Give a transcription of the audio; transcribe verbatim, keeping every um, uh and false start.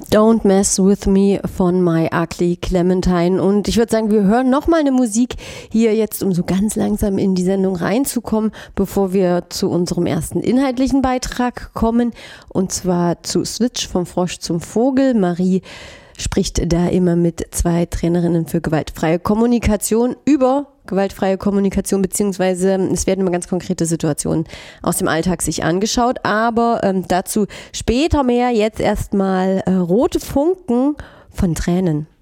Don't Mess With Me von My Ugly Clementine. Und ich würde sagen, wir hören nochmal eine Musik hier jetzt, um so ganz langsam in die Sendung reinzukommen, bevor wir zu unserem ersten inhaltlichen Beitrag kommen. Und zwar zu Switch vom Frosch zum Vogel. Marie spricht da immer mit zwei Trainerinnen für gewaltfreie Kommunikation über gewaltfreie Kommunikation, beziehungsweise es werden immer ganz konkrete Situationen aus dem Alltag sich angeschaut, aber ähm, dazu später mehr. Jetzt erstmal äh, Rote Funken von Tränen.